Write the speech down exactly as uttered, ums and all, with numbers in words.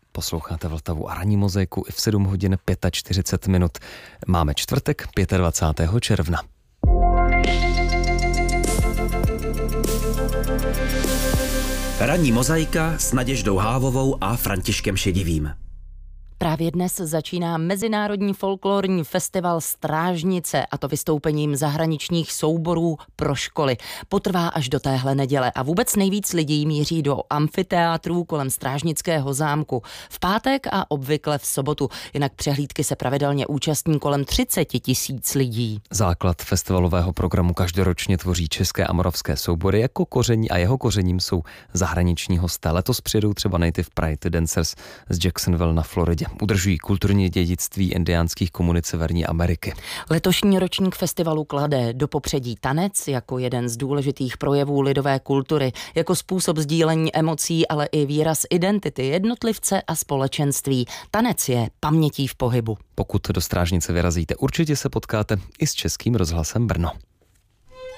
Posloucháte Vltavu a ranní mozaiku i v sedm hodin čtyřicet pět minut. Máme čtvrtek, dvacátého pátého června. Ranní mozaika s Naděždou Hávovou a Františkem Šedivým. Právě dnes začíná Mezinárodní folklorní festival Strážnice, a to vystoupením zahraničních souborů pro školy. Potrvá až do téhle neděle a vůbec nejvíc lidí míří do amfiteátrů kolem Strážnického zámku v pátek a obvykle v sobotu. Jinak přehlídky se pravidelně účastní kolem třicet tisíc lidí. Základ festivalového programu každoročně tvoří české a moravské soubory, jako koření a jeho kořením jsou zahraniční hosté. Letos přijedou třeba Native Pride Dancers z Jacksonville na Floridě. Udržují kulturní dědictví indiánských komunit Severní Ameriky. Letošní ročník festivalu klade do popředí tanec jako jeden z důležitých projevů lidové kultury, jako způsob sdílení emocí, ale i výraz identity jednotlivce a společenství. Tanec je pamětí v pohybu. Pokud do Strážnice vyrazíte, určitě se potkáte i s Českým rozhlasem Brno.